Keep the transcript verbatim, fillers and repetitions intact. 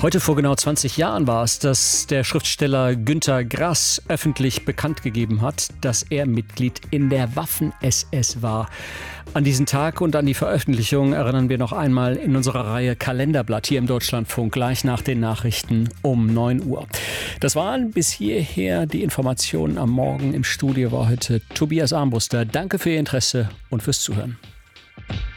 Heute vor genau zwanzig Jahren war es, dass der Schriftsteller Günter Grass öffentlich bekannt gegeben hat, dass er Mitglied in der Waffen-S S war. An diesen Tag und an die Veröffentlichung erinnern wir noch einmal in unserer Reihe Kalenderblatt hier im Deutschlandfunk, gleich nach den Nachrichten um neun Uhr. Das waren bis hierher die Informationen am Morgen. Im Studio war heute Tobias Armbruster. Danke für Ihr Interesse und fürs Zuhören.